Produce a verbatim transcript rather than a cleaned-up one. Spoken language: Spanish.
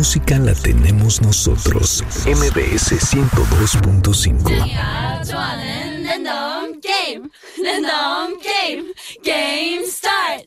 música la tenemos nosotros. M B S ciento dos punto cinco. 내가 좋아하는 랜덤 게임 랜덤 게임 게임 스타트